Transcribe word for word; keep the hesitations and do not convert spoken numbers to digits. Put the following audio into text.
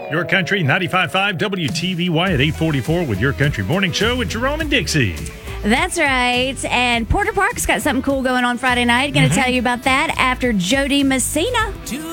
Your Country ninety-five point five W T V Y at eight forty-four with Your Country Morning Show with Jerome and Dixie. That's right. And Porter Park's got something cool going on Friday night. Going to mm-hmm. tell you about that after Jody Messina.